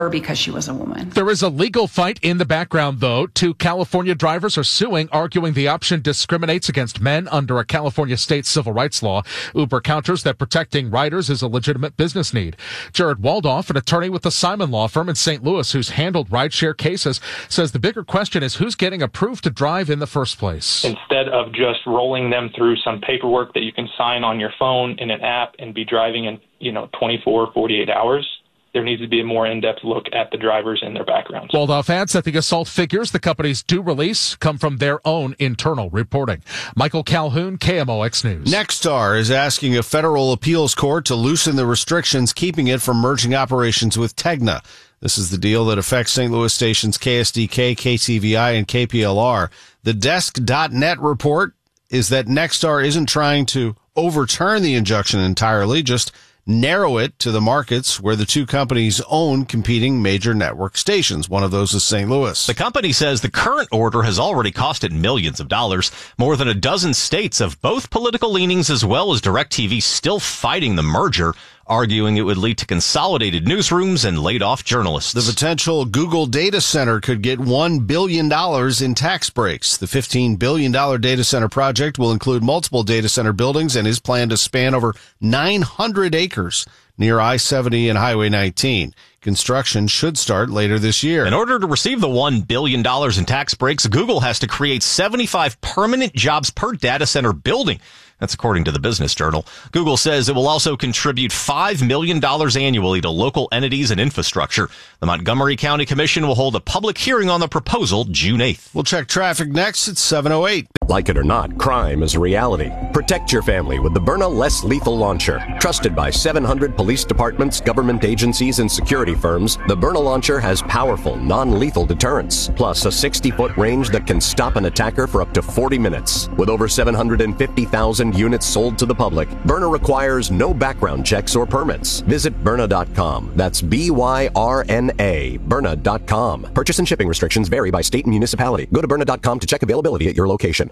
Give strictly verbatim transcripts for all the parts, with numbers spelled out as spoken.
because she was a woman. There is a legal fight in the background, though. Two California drivers are suing, arguing the option discriminates against men under a California state civil rights law. Uber counters that protecting riders is a legitimate business need. Jared Waldoff, an attorney with the Simon Law Firm in Saint Louis who's handled rideshare cases, says the bigger question is who's getting approved to drive in the first place. Instead of just rolling them through some paperwork that you can sign on your phone in an app and be driving in, you know, twenty-four, forty-eight hours, there needs to be a more in-depth look at the drivers and their backgrounds. Waldoff adds that the assault figures the companies do release come from their own internal reporting. Michael Calhoun, K M O X News. Nexstar is asking a federal appeals court to loosen the restrictions keeping it from merging operations with Tegna. This is the deal that affects Saint Louis stations K S D K, K T V I, and K P L R. The desk dot net report is that Nexstar isn't trying to overturn the injunction entirely, just narrow it to the markets where the two companies own competing major network stations. One of those is Saint Louis. The company says the current order has already cost it millions of dollars. More than a dozen states of both political leanings as well as DirecTV still fighting the merger, arguing it would lead to consolidated newsrooms and laid-off journalists. The potential Google data center could get one billion dollars in tax breaks. The fifteen billion dollars data center project will include multiple data center buildings and is planned to span over nine hundred acres near I seventy and Highway nineteen. Construction should start later this year. In order to receive the one billion dollars in tax breaks, Google has to create seventy-five permanent jobs per data center building. That's according to the Business Journal. Google says it will also contribute five million dollars annually to local entities and infrastructure. The Montgomery County Commission will hold a public hearing on the proposal June eighth. We'll check traffic next at seven oh eight. Like it or not, crime is a reality. Protect your family with the Byrna Less Lethal Launcher. Trusted by seven hundred police departments, government agencies, and security firms, the Byrna Launcher has powerful, non-lethal deterrence, plus a sixty-foot range that can stop an attacker for up to forty minutes. With over seven hundred fifty thousand units sold to the public, Byrna requires no background checks or permits. Visit Byrna dot com. That's B Y R N A, Byrna dot com. Purchase and shipping restrictions vary by state and municipality. Go to Byrna dot com to check availability at your location.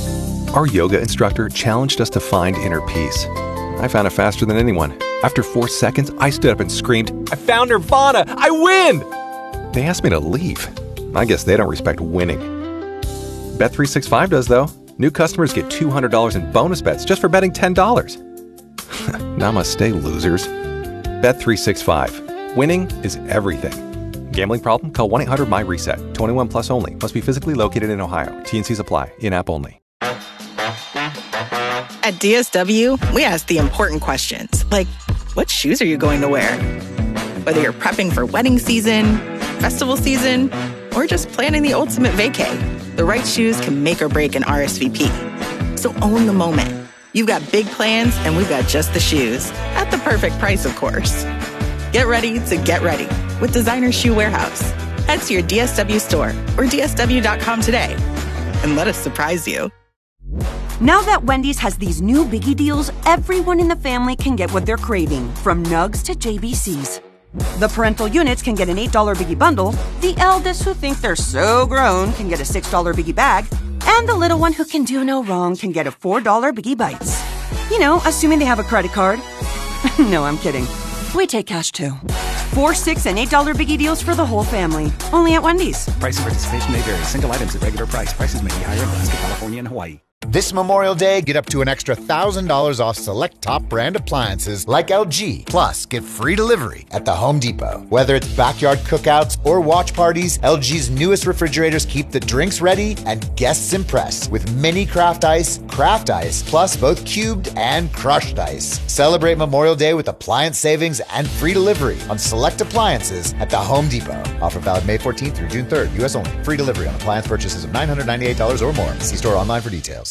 Our yoga instructor challenged us to find inner peace. I found it faster than anyone. After four seconds, I stood up and screamed, "I found Nirvana! I win!" They asked me to leave. I guess they don't respect winning. Bet three sixty-five does, though. New customers get two hundred dollars in bonus bets just for betting ten dollars. Namaste, losers. Bet three sixty-five. Winning is everything. Gambling problem? Call one eight hundred my reset. twenty-one plus only. Must be physically located in Ohio. T and Cs apply. In-app only. At D S W, we ask the important questions, like, what shoes are you going to wear? Whether you're prepping for wedding season, festival season, or just planning the ultimate vacay, the right shoes can make or break an R S V P. So own the moment. You've got big plans, and we've got just the shoes. At the perfect price, of course. Get ready to get ready with Designer Shoe Warehouse. Head to your D S W store or D S W dot com today and let us surprise you. Now that Wendy's has these new biggie deals, everyone in the family can get what they're craving, from nugs to J B Cs. The parental units can get an eight dollar biggie bundle, the eldest who think they're so grown can get a six dollar biggie bag, and the little one who can do no wrong can get a four dollar biggie bites. You know, assuming they have a credit card. No, I'm kidding. We take cash too. Four, six, and eight dollar biggie deals for the whole family. Only at Wendy's. Price and participation may vary. Single items at regular price. Prices may be higher in Alaska, California, and Hawaii. This Memorial Day, get up to an extra one thousand dollars off select top brand appliances like L G. Plus, get free delivery at the Home Depot. Whether it's backyard cookouts or watch parties, L G's newest refrigerators keep the drinks ready and guests impressed with mini craft ice, craft ice, plus both cubed and crushed ice. Celebrate Memorial Day with appliance savings and free delivery on select appliances at the Home Depot. Offer valid May fourteenth through June third, U S only. Free delivery on appliance purchases of nine hundred ninety-eight dollars or more. See store online for details.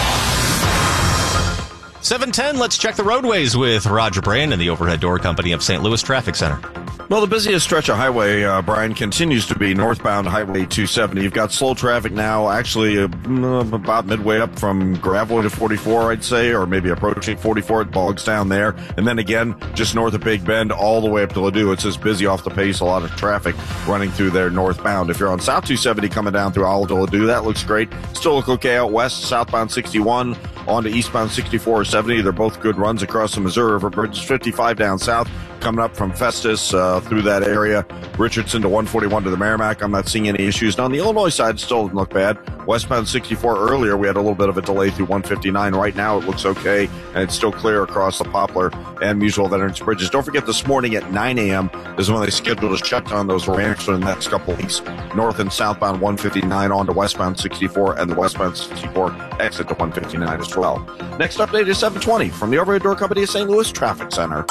seven ten, let's check the roadways with Roger Brand and the Overhead Door Company of Saint Louis Traffic Center. Well, the busiest stretch of highway, uh, Brian, continues to be northbound Highway two seventy. You've got slow traffic now, actually uh, about midway up from Gravois to forty-four, I'd say, or maybe approaching forty-four. It bogs down there. And then again, just north of Big Bend, all the way up to Ladue. It's just busy off the pace, a lot of traffic running through there northbound. If you're on South two seventy coming down through Olive to Ladue, that looks great. Still look okay out west, southbound sixty-one, On to eastbound sixty-four or seventy. They're both good runs across the Missouri River Bridge. fifty-five down south, coming up from Festus uh, through that area. Richardson to one forty-one to the Merrimack. I'm not seeing any issues. And on the Illinois side, it still doesn't look bad. Westbound sixty-four earlier, we had a little bit of a delay through one fifty-nine. Right now, it looks okay, and it's still clear across the Poplar and Muswell Veterans Bridges. Don't forget, this morning at nine a.m. is when they scheduled to shut down those ramps for the next couple of weeks. North and southbound one fifty-nine on to westbound sixty-four, and the westbound sixty-four exit to one fifty-nine as well. Next update is seven twenty from the Overhead Door Company of Saint Louis Traffic Center.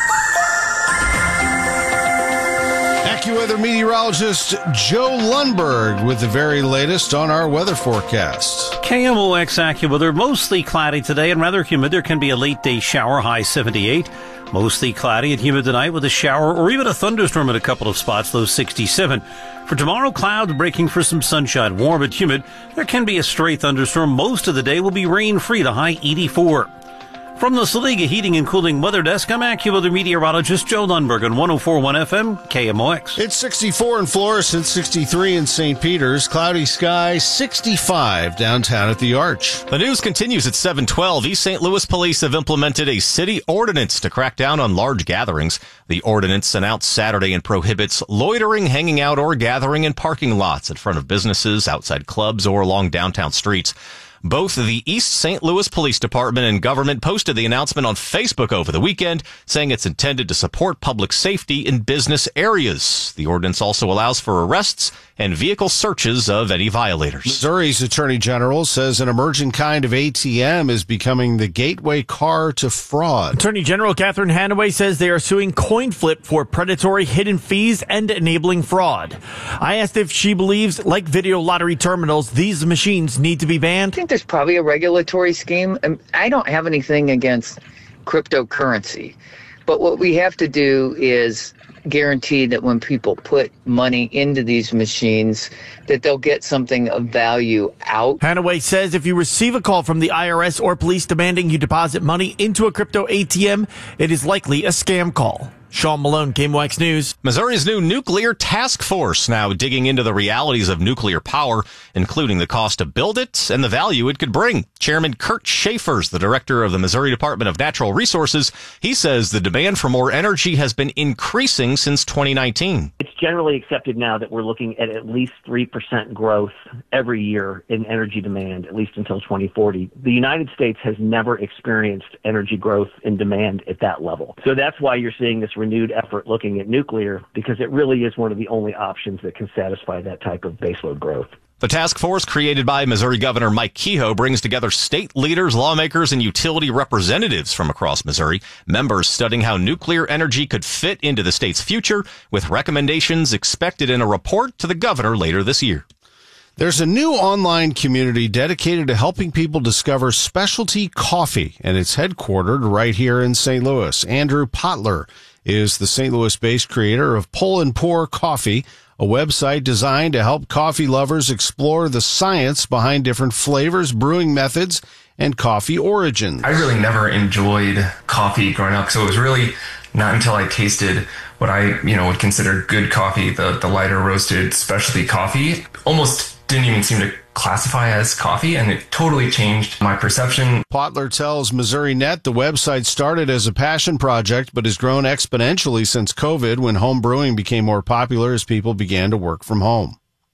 AccuWeather meteorologist Joe Lundberg with the very latest on our weather forecast. K M O X AccuWeather, mostly cloudy today and rather humid. There can be a late day shower, high seventy-eight. Mostly cloudy and humid tonight with a shower or even a thunderstorm at a couple of spots, low sixty-seven. For tomorrow, clouds breaking for some sunshine, warm but humid. There can be a stray thunderstorm. Most of the day will be rain-free, the high eighty-four. From the Saliga Heating and Cooling Weather Desk, I'm AccuWeather meteorologist Joe Lundberg on one oh four point one F M, K M O X. It's sixty-four in Florissant, sixty-three in Saint Peter's, cloudy sky, sixty-five downtown at the Arch. The news continues at seven twelve. East Saint Louis police have implemented a city ordinance to crack down on large gatherings. The ordinance announced Saturday and prohibits loitering, hanging out, or gathering in parking lots in front of businesses, outside clubs, or along downtown streets. Both the East Saint Louis Police Department and government posted the announcement on Facebook over the weekend, saying it's intended to support public safety in business areas. The ordinance also allows for arrests and vehicle searches of any violators. Missouri's Attorney General says an emerging kind of A T M is becoming the gateway car to fraud. Attorney General Catherine Hanaway says they are suing CoinFlip for predatory hidden fees and enabling fraud. I asked if she believes, like video lottery terminals, these machines need to be banned. I think there's probably a regulatory scheme. I don't have anything against cryptocurrency, but what we have to do is guarantee that when people put money into these machines, that they'll get something of value out. Hanaway says if you receive a call from the I R S or police demanding you deposit money into a crypto A T M, it is likely a scam call. Sean Malone, K M O X News. Missouri's new nuclear task force now digging into the realities of nuclear power, including the cost to build it and the value it could bring. Chairman Kurt Schaefer's the director of the Missouri Department of Natural Resources. He says the demand for more energy has been increasing since twenty nineteen. It's generally accepted now that we're looking at at least three percent growth every year in energy demand, at least until twenty forty. The United States has never experienced energy growth in demand at that level. So that's why you're seeing this renewed effort looking at nuclear, because it really is one of the only options that can satisfy that type of baseload growth. The task force created by Missouri Governor Mike Kehoe brings together state leaders, lawmakers, and utility representatives from across Missouri, members studying how nuclear energy could fit into the state's future, with recommendations expected in a report to the governor later this year. There's a new online community dedicated to helping people discover specialty coffee, and it's headquartered right here in Saint Louis. Andrew Potler is the Saint Louis-based creator of Pull and Pour Coffee, a website designed to help coffee lovers explore the science behind different flavors, brewing methods, and coffee origins. I really never enjoyed coffee growing up, so it was really not until I tasted what I, you know, would consider good coffee, the, the lighter roasted specialty coffee, almost didn't even seem to classify as coffee, and it totally changed my perception. Potler tells Missouri Net the website started as a passion project, but has grown exponentially since COVID, when home brewing became more popular as people began to work from home.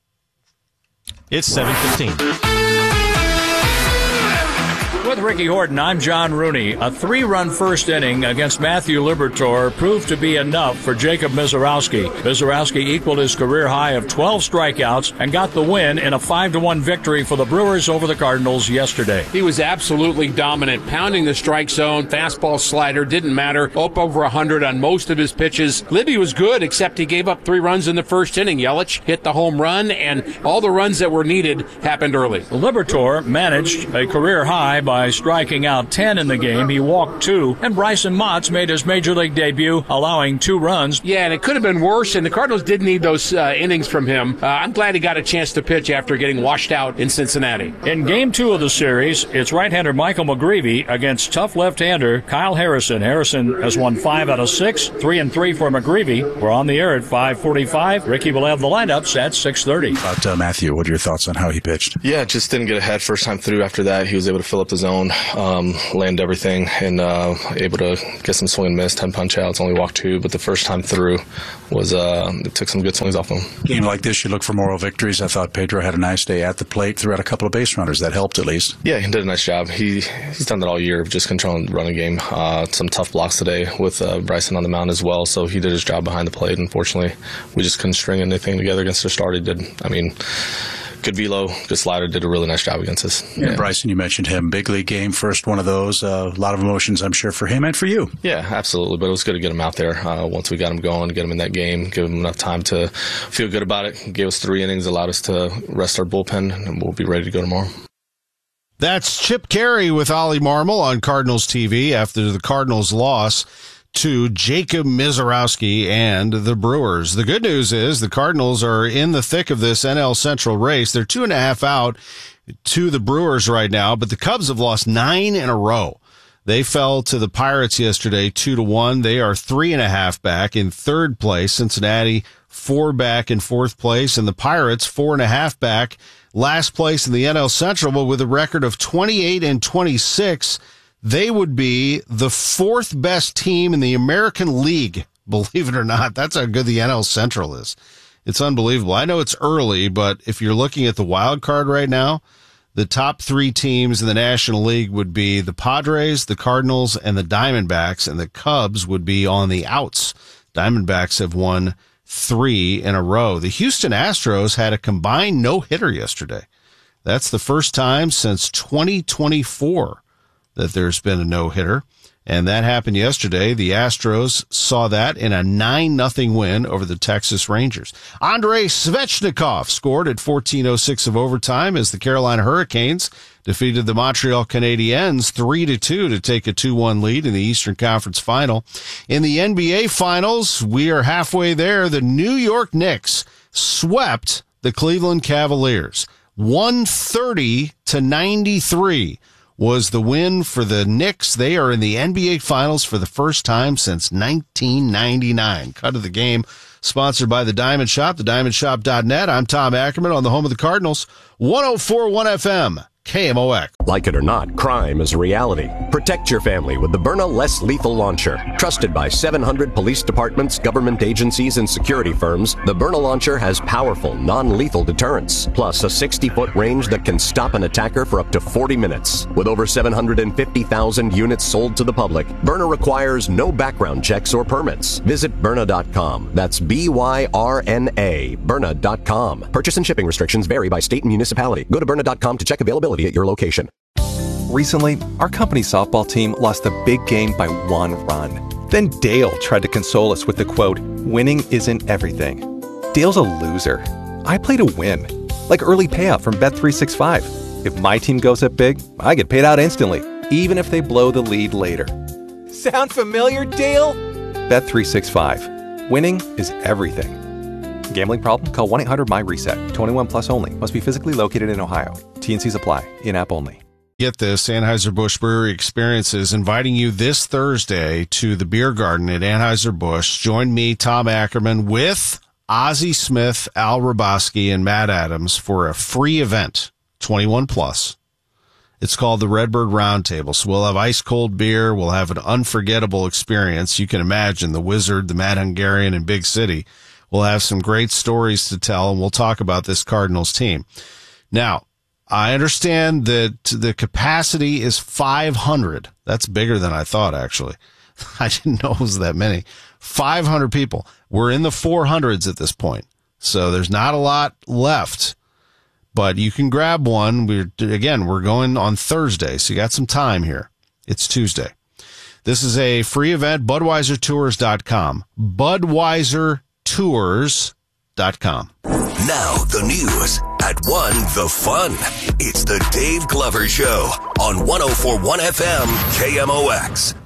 It's seven fifteen. With Ricky Horton, I'm John Rooney. A three-run first inning against Matthew Liberatore proved to be enough for Jacob Mizorowski. Mizorowski equaled his career high of twelve strikeouts and got the win in a five to one victory for the Brewers over the Cardinals yesterday. He was absolutely dominant, pounding the strike zone, fastball, slider, didn't matter, up over one hundred on most of his pitches. Libby was good, except he gave up three runs in the first inning. Yelich hit the home run, and all the runs that were needed happened early. Liberatore managed a career high by By striking out ten in the game. He walked two, and Bryson Motts made his major league debut, allowing two runs. Yeah, and it could have been worse, and the Cardinals did need those uh, innings from him. Uh, I'm glad he got a chance to pitch after getting washed out in Cincinnati. In game two of the series, it's right-hander Michael McGreevy against tough left-hander Kyle Harrison. Harrison has won five out of six, three and three for McGreevy. We're on the air at five forty-five. Ricky will have the lineups at six thirty. About uh, Matthew, what are your thoughts on how he pitched? Yeah, just didn't get ahead first time through. After that, he was able to fill up the zone zone, um, land everything, and uh, able to get some swing and miss, ten punch outs, only walked two, but the first time through was uh, it took some good swings off him. Game like this, you look for moral victories. I thought Pedro had a nice day at the plate, threw out a couple of base runners. That helped at least. Yeah, he did a nice job. He He's done that all year, just controlling the running game. Uh, some tough blocks today with uh, Bryson on the mound as well, so he did his job behind the plate. Unfortunately, we just couldn't string anything together against the start he did. I mean, good velo, good slider, did a really nice job against us. Yeah, yeah. Bryson, you mentioned him. Big league game, first one of those. Uh, a lot of emotions, I'm sure, for him and for you. Yeah, absolutely. But it was good to get him out there uh, once we got him going, get him in that game, give him enough time to feel good about it. Gave us three innings, allowed us to rest our bullpen, and we'll be ready to go tomorrow. That's Chip Caray with Ollie Marmol on Cardinals T V after the Cardinals' loss to Jacob Misiorowski and the Brewers. The good news is the Cardinals are in the thick of this N L Central race. They're two and a half out to the Brewers right now, but the Cubs have lost nine in a row. They fell to the Pirates yesterday, two to one. They are three and a half back in third place. Cincinnati, four back in fourth place, and the Pirates, four and a half back, last place in the N L Central, but with a record of twenty-eight and twenty-six. They would be the fourth best team in the American League, believe it or not. That's how good the N L Central is. It's unbelievable. I know it's early, but if you're looking at the wild card right now, the top three teams in the National League would be the Padres, the Cardinals, and the Diamondbacks, and the Cubs would be on the outs. Diamondbacks have won three in a row. The Houston Astros had a combined no-hitter yesterday. That's the first time since twenty twenty-four that there's been a no-hitter, and that happened yesterday. The Astros saw that in a nine nothing win over the Texas Rangers. Andrei Svechnikov scored at fourteen oh six of overtime as the Carolina Hurricanes defeated the Montreal Canadiens three to two to take a two one lead in the Eastern Conference Final. In the N B A Finals, we are halfway there. The New York Knicks swept the Cleveland Cavaliers. one thirty to ninety-three was the win for the Knicks. They are in the N B A Finals for the first time since nineteen ninety-nine. Cut of the game, sponsored by the Diamond Shop, the diamond shop dot net. I'm Tom Ackerman on the home of the Cardinals, one oh four point one F M. K M O X. Like it or not, crime is a reality. Protect your family with the Byrna Less Lethal Launcher. Trusted by seven hundred police departments, government agencies, and security firms, the Byrna Launcher has powerful, non-lethal deterrence, plus a sixty-foot range that can stop an attacker for up to forty minutes. With over seven hundred fifty thousand units sold to the public, Byrna requires no background checks or permits. Visit Byrna dot com. That's B Y R N A, Byrna dot com. Purchase and shipping restrictions vary by state and municipality. Go to Byrna dot com to check availability at your location. Recently, our company softball team lost a big game by one run. Then Dale tried to console us with the quote, "Winning isn't everything." Dale's a loser. I play to win, like early payout from Bet three sixty-five. If my team goes up big, I get paid out instantly, even if they blow the lead later. Sound familiar, Dale? Bet three sixty-five. Winning is everything. Gambling problem? Call one eight hundred my reset. twenty-one plus only. Must be physically located in Ohio. T and C's apply. In-app only. Get this, Anheuser-Busch Brewery Experiences inviting you this Thursday to the Beer Garden at Anheuser-Busch. Join me, Tom Ackerman, with Ozzie Smith, Al Raboski, and Matt Adams for a free event, twenty-one plus. It's called the Redbird Roundtable. So we'll have ice-cold beer. We'll have an unforgettable experience. You can imagine the Wizard, the Mad Hungarian, and Big City. We'll have some great stories to tell, and we'll talk about this Cardinals team. Now, I understand that the capacity is five hundred. That's bigger than I thought, actually. I didn't know it was that many. five hundred people. We're in the four hundreds at this point, so there's not a lot left. But you can grab one. We're again, we're going on Thursday, so you got some time here. It's Tuesday. This is a free event, Budweiser Tours dot com. Budweiser Tours dot com. Now the news at one the fun. It's the Dave Glover Show on one oh four point one F M K M O X.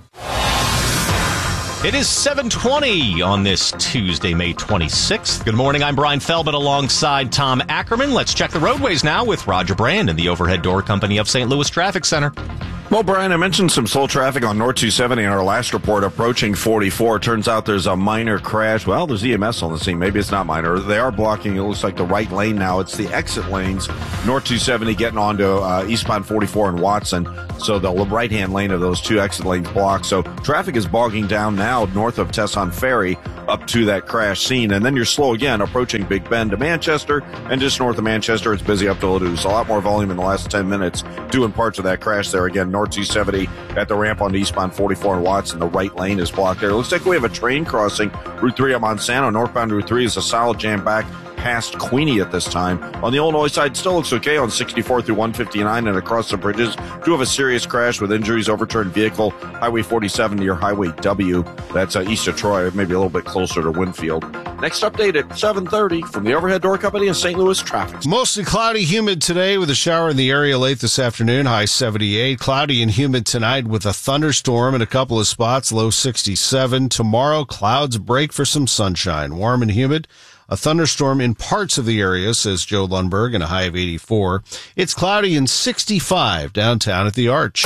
It is seven twenty on this Tuesday, May twenty-sixth. Good morning. I'm Brian Feldman alongside Tom Ackerman. Let's check the roadways now with Roger Brand and the Overhead Door Company of Saint Louis Traffic Center. Well, Brian, I mentioned some slow traffic on North two seventy in our last report approaching forty-four. Turns out there's a minor crash. Well, there's E M S on the scene. Maybe it's not minor. They are blocking, it looks like, the right lane now. It's the exit lanes. North two seventy getting onto uh, eastbound forty-four in Watson. So the right-hand lane of those two exit lanes blocked. So traffic is bogging down now north of Tesson Ferry up to that crash scene. And then you're slow again approaching Big Bend to Manchester. And just north of Manchester, it's busy up to Ladue. So a lot more volume in the last ten minutes due in parts of that crash there. Again, North two seventy at the ramp on eastbound forty-four in Watson. The right lane is blocked there. It looks like we have a train crossing Route three at Monsanto. Northbound Route three is a solid jam back past Queenie at this time. On the Illinois side, still looks okay on sixty-four through one fifty-nine and across the bridges. Do have a serious crash with injuries, overturned vehicle, Highway forty-seven near Highway W. That's uh, east of Troy, maybe a little bit closer to Winfield. Next update at seven thirty from the Overhead Door Company in Saint Louis traffic. Mostly cloudy, humid today with a shower in the area late this afternoon, high seventy-eight. Cloudy and humid tonight with a thunderstorm in a couple of spots, low sixty-seven. Tomorrow, clouds break for some sunshine, warm and humid. A thunderstorm in parts of the area, says Joe Lundberg, and a high of eighty-four. It's cloudy and sixty-five downtown at the Arch.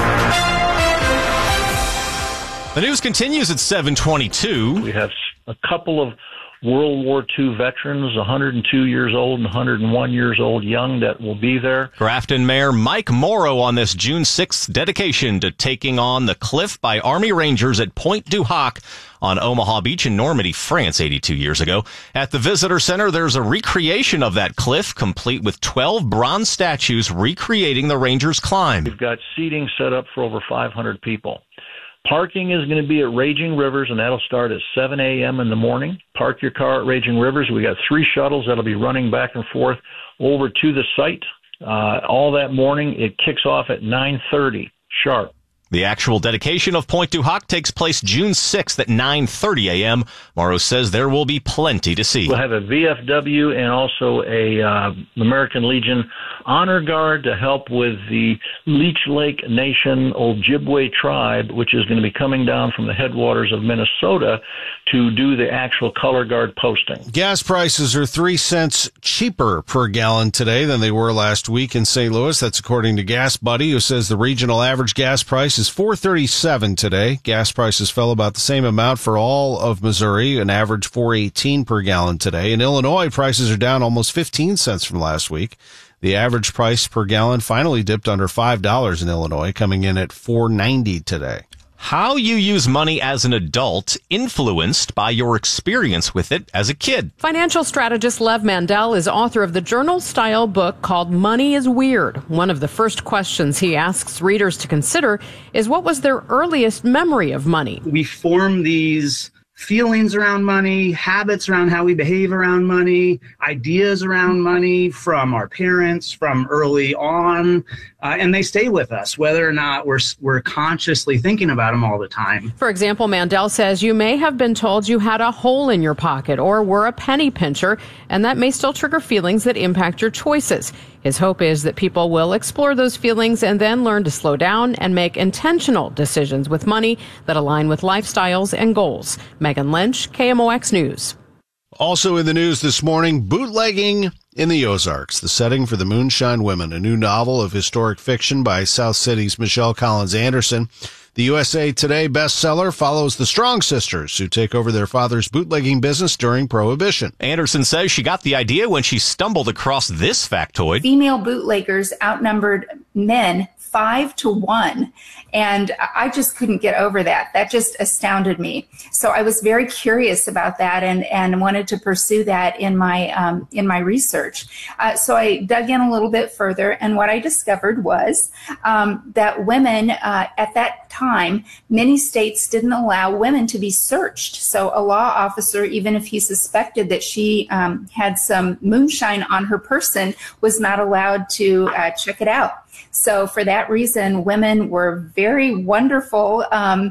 The news continues at seven twenty-two. We have a couple of World War Two veterans, one hundred two years old and one hundred one years old young, that will be there. Grafton Mayor Mike Morrow on this June sixth dedication to taking on the cliff by Army Rangers at Pointe du Hoc on Omaha Beach in Normandy, France, eighty-two years ago. At the Visitor Center, there's a recreation of that cliff, complete with twelve bronze statues recreating the Rangers' climb. We've got seating set up for over five hundred people. Parking is going to be at Raging Rivers, and that'll start at seven a.m. in the morning. Park your car at Raging Rivers. We got three shuttles that'll be running back and forth over to the site uh, all that morning. It kicks off at nine thirty sharp. The actual dedication of Pointe du Hoc takes place June sixth at nine thirty a.m. Morrow says there will be plenty to see. We'll have a V F W and also a uh, American Legion Honor Guard to help with the Leech Lake Nation Ojibwe tribe, which is going to be coming down from the headwaters of Minnesota to do the actual color guard posting. Gas prices are three cents cheaper per gallon today than they were last week in Saint Louis. That's according to Gas Buddy, who says the regional average gas price is four thirty-seven today. Gas prices fell about the same amount for all of Missouri, an average four eighteen per gallon today. In Illinois, prices are down almost fifteen cents from last week. The average price per gallon finally dipped under five dollars in Illinois, coming in at four ninety today. How you use money as an adult influenced by your experience with it as a kid. Financial strategist Lev Mandel is author of the journal-style book called Money is Weird. One of the first questions he asks readers to consider is what was their earliest memory of money? We form these feelings around money, habits around how we behave around money, ideas around money from our parents, from early on, uh, and they stay with us, whether or not we're we're consciously thinking about them all the time. For example, Mandel says you may have been told you had a hole in your pocket or were a penny pincher, and that may still trigger feelings that impact your choices. His hope is that people will explore those feelings and then learn to slow down and make intentional decisions with money that align with lifestyles and goals. Megan Lynch, K M O X News. Also in the news this morning, bootlegging in the Ozarks, the setting for The Moonshine Women, a new novel of historic fiction by South City's Michelle Collins Anderson. The U S A Today bestseller follows the Strong sisters who take over their father's bootlegging business during Prohibition. Anderson says she got the idea when she stumbled across this factoid. Female bootleggers outnumbered men five to one. And I just couldn't get over that. That just astounded me. So I was very curious about that and, and wanted to pursue that in my, um, in my research. Uh, so I dug in a little bit further, and what I discovered was um, that women uh, at that time, many states didn't allow women to be searched. So a law officer, even if he suspected that she um, had some moonshine on her person, was not allowed to uh, check it out. So for that reason, women were very wonderful um,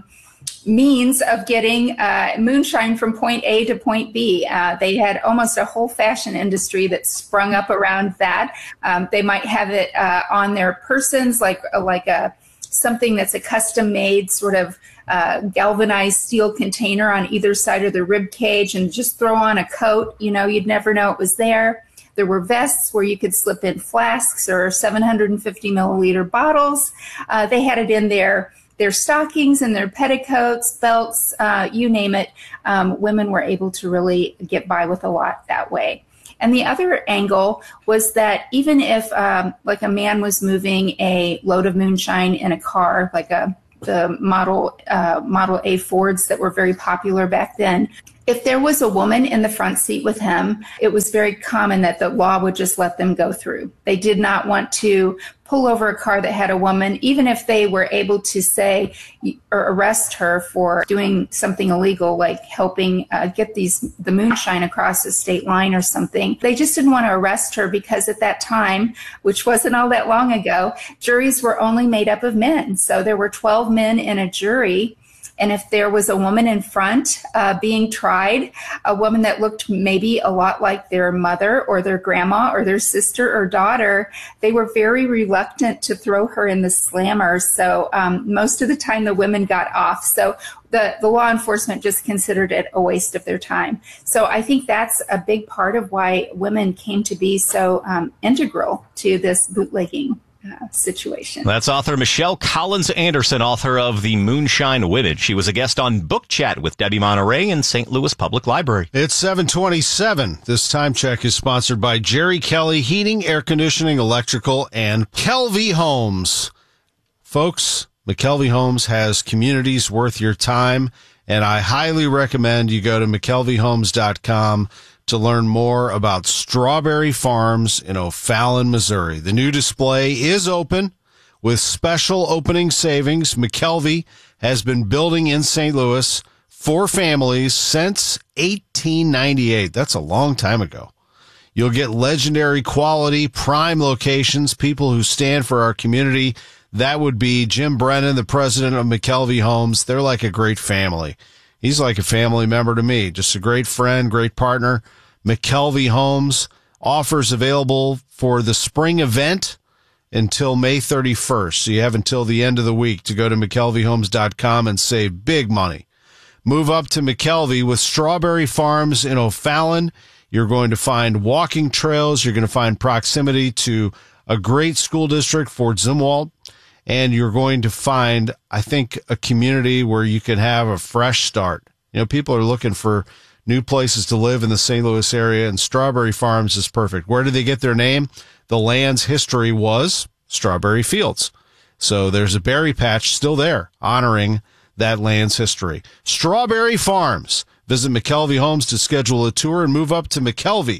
means of getting uh, moonshine from point A to point B. Uh, they had almost a whole fashion industry that sprung up around that. Um, they might have it uh, on their persons, like like a something that's a custom-made sort of uh, galvanized steel container on either side of the rib cage, and just throw on a coat. You know, you'd never know it was there. There were vests where you could slip in flasks or seven hundred fifty milliliter bottles. Uh, they had it in their their stockings and their petticoats, belts, uh, you name it. Um, women were able to really get by with a lot that way. And the other angle was that even if um, like a man was moving a load of moonshine in a car, like a the model uh, Model A Fords that were very popular back then, if there was a woman in the front seat with him, it was very common that the law would just let them go through. They did not want to pull over a car that had a woman, even if they were able to say or arrest her for doing something illegal, like helping uh, get these the moonshine across the state line or something. They just didn't want to arrest her because at that time, which wasn't all that long ago, juries were only made up of men. So there were twelve men in a jury. And if there was a woman in front uh, being tried, a woman that looked maybe a lot like their mother or their grandma or their sister or daughter, they were very reluctant to throw her in the slammer. So um, most of the time the women got off. So the, the law enforcement just considered it a waste of their time. So I think that's a big part of why women came to be so um, integral to this bootlegging Uh, situation. That's author Michelle Collins Anderson, author of The Moonshine Women. She was a guest on Book Chat with Debbie Monterey in Saint Louis Public Library. It's seven twenty-seven. This time check is sponsored by Jerry Kelly Heating, Air Conditioning, Electrical, and McKelvey Homes. Folks, McKelvey Homes has communities worth your time, and I highly recommend you go to McKelvey Homes dot com to learn more about Strawberry Farms in O'Fallon, Missouri. The new display is open with special opening savings. McKelvey has been building in Saint Louis for families since eighteen ninety-eight. That's a long time ago. You'll get legendary quality, prime locations, people who stand for our community. That would be Jim Brennan, the president of McKelvey Homes. They're like a great family. He's like a family member to me. Just a great friend, great partner. McKelvey Homes, offers available for the spring event until May thirty-first. So you have until the end of the week to go to McKelvey Homes dot com and save big money. Move up to McKelvey with Strawberry Farms in O'Fallon. You're going to find walking trails. You're going to find proximity to a great school district, Fort Zumwalt. And you're going to find, I think, a community where you can have a fresh start. You know, people are looking for new places to live in the Saint Louis area, and Strawberry Farms is perfect. Where did they get their name? The land's history was strawberry fields. So there's a berry patch still there honoring that land's history. Strawberry Farms. Visit McKelvey Homes to schedule a tour and move up to McKelvey.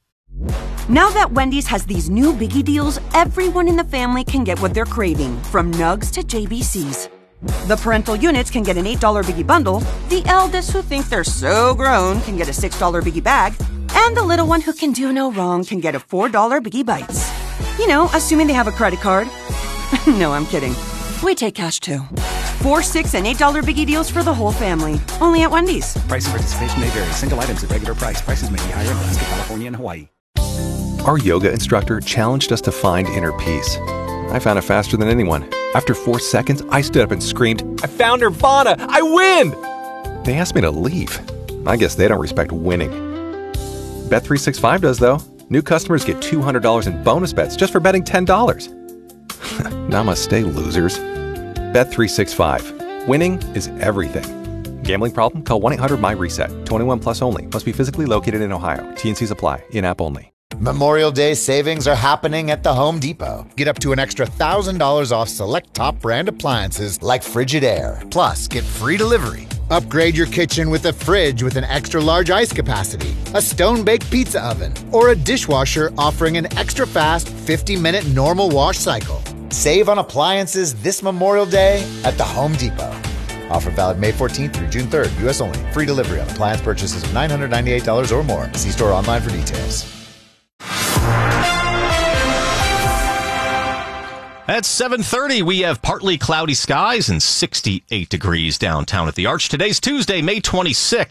Now that Wendy's has these new biggie deals, everyone in the family can get what they're craving, from nugs to J B Cs. The parental units can get an eight dollar biggie bundle, the eldest who think they're so grown can get a six dollar biggie bag, and the little one who can do no wrong can get a four dollar biggie bites. You know, assuming they have a credit card. No, I'm kidding. We take cash too. Four, six, and eight dollar biggie deals for the whole family. Only at Wendy's. Price and participation may vary. Single items at regular price. Prices may be higher in Alaska, California, and Hawaii. Our yoga instructor challenged us to find inner peace. I found it faster than anyone. After four seconds, I stood up and screamed, I found Nirvana! I win! They asked me to leave. I guess they don't respect winning. Bet three sixty-five does, though. New customers get two hundred dollars in bonus bets just for betting ten dollars. Namaste, losers. Bet three sixty-five. Winning is everything. Gambling problem? Call one eight hundred my reset. twenty-one plus only. Must be physically located in Ohio. T and Cs apply. In-app only. Memorial Day savings are happening at the Home Depot. Get up to an extra one thousand dollars off select top brand appliances like Frigidaire. Plus, get free delivery. Upgrade your kitchen with a fridge with an extra large ice capacity, a stone-baked pizza oven, or a dishwasher offering an extra fast fifty minute normal wash cycle. Save on appliances this Memorial Day at the Home Depot. Offer valid May fourteenth through June third, U S only. Free delivery on appliance purchases of nine hundred ninety-eight dollars or more. See store online for details. At seven thirty, we have partly cloudy skies and sixty-eight degrees downtown at the Arch. Today's Tuesday, May twenty-sixth.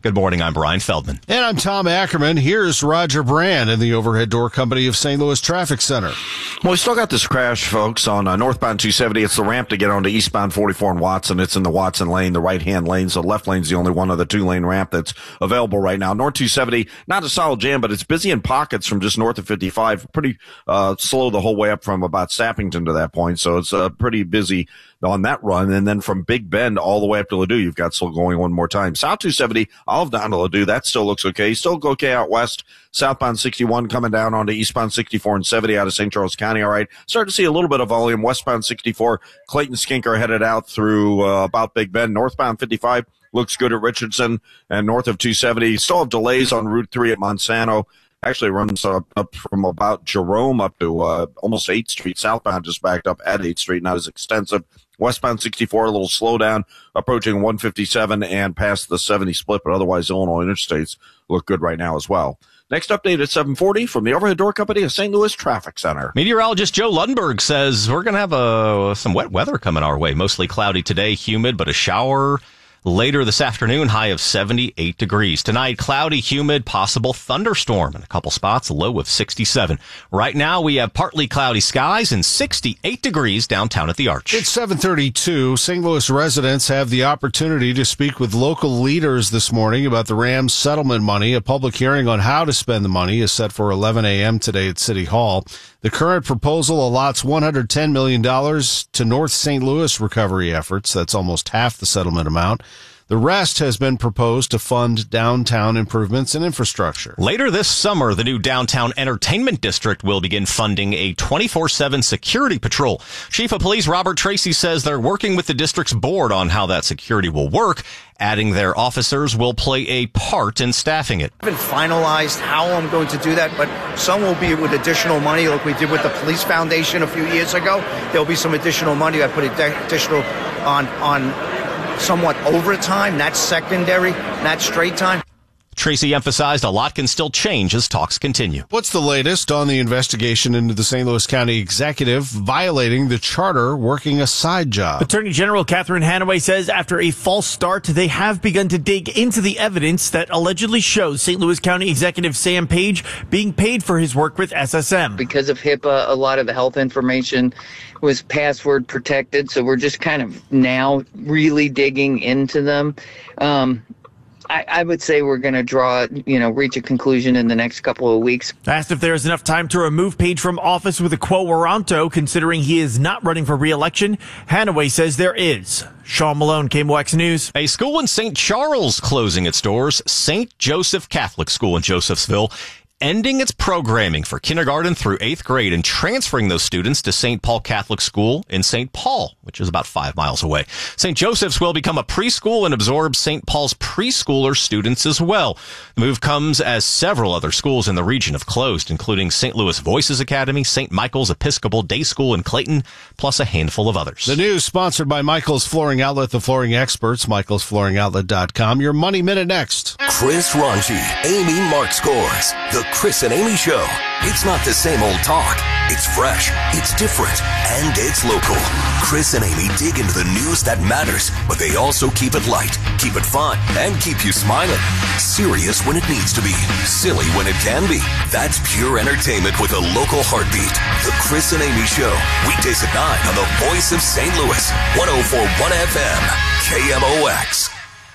Good morning, I'm Brian Feldman. And I'm Tom Ackerman. Here's Roger Brand in the Overhead Door Company of Saint Louis Traffic Center. Well, we still got this crash, folks, on uh, northbound two seventy. It's the ramp to get onto eastbound forty-four in Watson. It's in the Watson lane, the right-hand lane. So the left lane's the only one of the two-lane ramp that's available right now. North two seventy, not a solid jam, but it's busy in pockets from just north of fifty-five. Pretty uh, slow the whole way up from about Sappington to that point. So it's uh, pretty busy on that run. And then from Big Bend all the way up to Ladue, you've got still going one more time. South two seventy, Olive down to Ladue, that still looks okay. Still okay out west. Southbound sixty-one coming down onto eastbound sixty-four and seventy out of Saint Charles County. All right. Starting to see a little bit of volume. Westbound sixty-four, Clayton Skinker headed out through uh, about Big Bend. Northbound fifty-five looks good at Richardson and north of two seventy. Still have delays on Route three at Monsanto. Actually runs up, up from about Jerome up to uh, almost eighth Street. Southbound just backed up at eighth Street, not as extensive. Westbound sixty-four, a little slowdown, approaching one fifty-seven and past the seventy split, but otherwise Illinois interstates look good right now as well. Next update at seven forty from the Overhead Door Company of Saint Louis Traffic Center. Meteorologist Joe Lundberg says we're going to have a, some wet weather coming our way. Mostly cloudy today, humid, but a shower later this afternoon, high of seventy-eight degrees. Tonight, cloudy, humid, possible thunderstorm in a couple spots, a low of sixty-seven. Right now, we have partly cloudy skies and sixty-eight degrees downtown at the Arch. It's seven thirty-two. Saint Louis residents have the opportunity to speak with local leaders this morning about the Rams settlement money. A public hearing on how to spend the money is set for eleven a.m. today at City Hall. The current proposal allots one hundred ten million dollars to North Saint Louis recovery efforts. That's almost half the settlement amount. The rest has been proposed to fund downtown improvements and infrastructure. Later this summer, the new Downtown Entertainment District will begin funding a twenty-four seven security patrol. Chief of Police Robert Tracy says they're working with the district's board on how that security will work, adding their officers will play a part in staffing it. I haven't finalized how I'm going to do that, but some will be with additional money like we did with the Police Foundation a few years ago. There'll be some additional money. I put additional on on somewhat overtime, not secondary, not straight time. Tracy emphasized a lot can still change as talks continue. What's the latest on the investigation into the Saint Louis County executive violating the charter working a side job? Attorney General Catherine Hanaway says after a false start, they have begun to dig into the evidence that allegedly shows Saint Louis County Executive Sam Page being paid for his work with S S M. Because of HIPAA, a lot of the health information was password protected, so we're just kind of now really digging into them. Um, I, I would say we're going to draw, you know, reach a conclusion in the next couple of weeks. Asked if there is enough time to remove Page from office with a quo warranto, considering he is not running for re-election, Hanaway says there is. Sean Malone, K M O X News. A school in Saint Charles closing its doors. Saint Joseph Catholic School in Josephsville ending its programming for kindergarten through eighth grade and transferring those students to Saint Paul Catholic School in Saint Paul, which is about five miles away. Saint Joseph's will become a preschool and absorb Saint Paul's preschooler students as well. The move comes as several other schools in the region have closed, including Saint Louis Voices Academy, Saint Michael's Episcopal Day School in Clayton, plus a handful of others. The news sponsored by Michael's Flooring Outlet, the flooring experts, michaels flooring outlet dot com. Your Money Minute next. Chris Ranji, Amy Mark Scores. The Chris and Amy Show. It's not the same old talk. It's fresh, it's different, and it's local. Chris and Amy dig into the news that matters, but they also keep it light, keep it fun, and keep you smiling. Serious when it needs to be, silly when it can be. That's pure entertainment with a local heartbeat. The Chris and Amy Show. Weekdays at nine on the Voice of Saint Louis. one oh four point one F M. K M O X.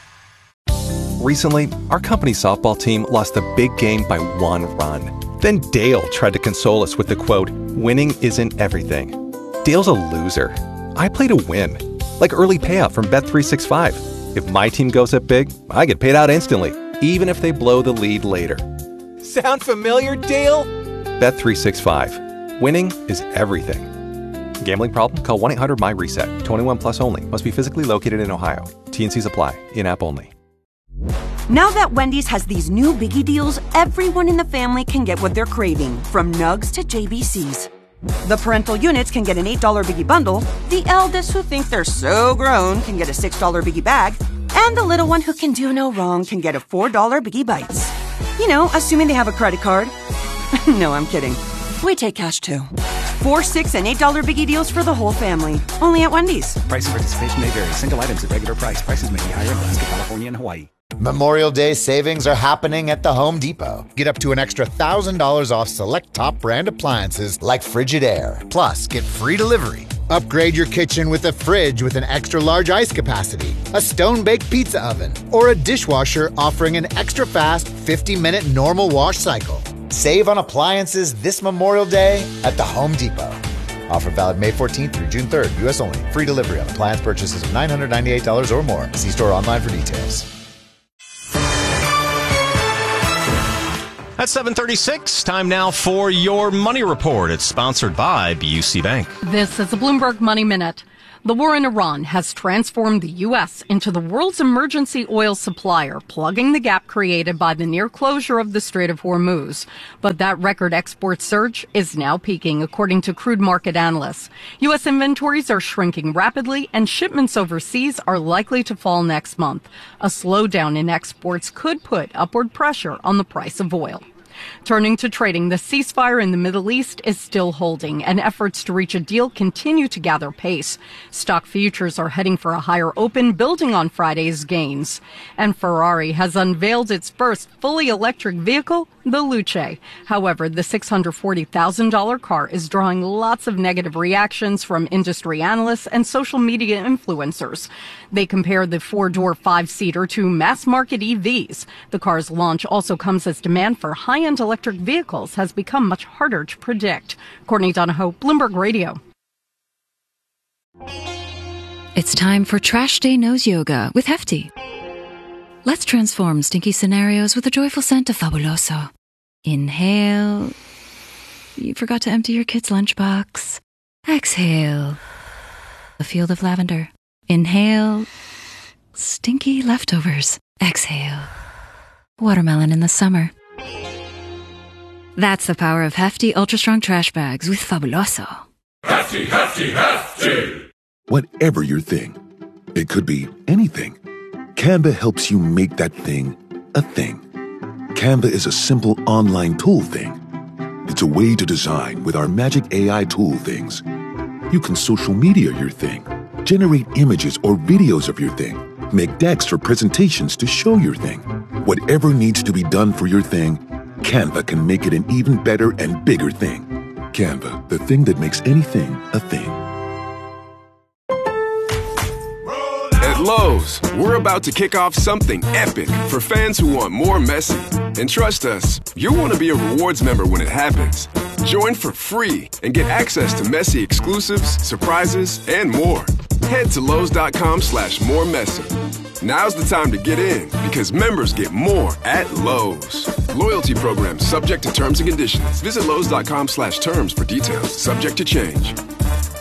Recently, our company softball team lost a big game by one run. Then Dale tried to console us with the quote, "Winning isn't everything." Dale's a loser. I play to win. Like early payout from Bet three sixty-five. If my team goes up big, I get paid out instantly, even if they blow the lead later. Sound familiar, Dale? Bet three sixty-five. Winning is everything. Gambling problem? Call one eight hundred M Y reset. twenty-one plus only. Must be physically located in Ohio. T and Cs apply. In-app only. Now that Wendy's has these new biggie deals, everyone in the family can get what they're craving, from Nugs to J B Cs. The parental units can get an eight dollar biggie bundle, the eldest who think they're so grown can get a six dollar biggie bag, and the little one who can do no wrong can get a four dollar biggie bites. You know, assuming they have a credit card. No, I'm kidding. We take cash too. Four, six, and eight dollar biggie deals for the whole family. Only at Wendy's. Price and participation may vary. Single items at regular price. Prices may be higher in Alaska, California, and Hawaii. Memorial Day savings are happening at the Home Depot. Get up to an extra one thousand dollars off select top brand appliances like Frigidaire. Plus, get free delivery. Upgrade your kitchen with a fridge with an extra large ice capacity, a stone-baked pizza oven, or a dishwasher offering an extra fast fifty minute normal wash cycle. Save on appliances this Memorial Day at the Home Depot. Offer valid May fourteenth through June third, U S only. Free delivery on appliance purchases of nine hundred ninety-eight dollars or more. See store online for details. At seven thirty-six, time now for your Money Report. It's sponsored by B U C Bank. This is a Bloomberg Money Minute. The war in Iran has transformed the U S into the world's emergency oil supplier, plugging the gap created by the near closure of the Strait of Hormuz. But that record export surge is now peaking, according to crude market analysts. U S inventories are shrinking rapidly, and shipments overseas are likely to fall next month. A slowdown in exports could put upward pressure on the price of oil. Turning to trading, the ceasefire in the Middle East is still holding, and efforts to reach a deal continue to gather pace. Stock futures are heading for a higher open, building on Friday's gains. And Ferrari has unveiled its first fully electric vehicle, the Luce. However, the six hundred forty thousand dollars car is drawing lots of negative reactions from industry analysts and social media influencers. They compare the four-door five-seater to mass-market E Vs. The car's launch also comes as demand for high-end electric vehicles has become much harder to predict. Courtney Donahoe, Bloomberg Radio. It's time for Trash Day Nose Yoga with Hefty. Let's transform stinky scenarios with the joyful scent of Fabuloso. Inhale. You forgot to empty your kid's lunchbox. Exhale. A field of lavender. Inhale. Stinky leftovers. Exhale. Watermelon in the summer. That's the power of Hefty Ultra Strong Trash Bags with Fabuloso. Hefty, hefty, hefty! Whatever your thing, it could be anything. Canva helps you make that thing a thing. Canva is a simple online tool thing. It's a way to design with our magic A I tool things. You can social media your thing, generate images or videos of your thing, make decks for presentations to show your thing. Whatever needs to be done for your thing, Canva can make it an even better and bigger thing. Canva, the thing that makes anything a thing. At Lowe's, we're about to kick off something epic for fans who want more Messi. And trust us, you'll want to be a rewards member when it happens. Join for free and get access to Messi exclusives, surprises, and more. Head to Lowe's.com slash more Messi. Now's the time to get in because members get more at Lowe's. Loyalty program subject to terms and conditions. Visit Lowe's.com slash terms for details. Subject to change.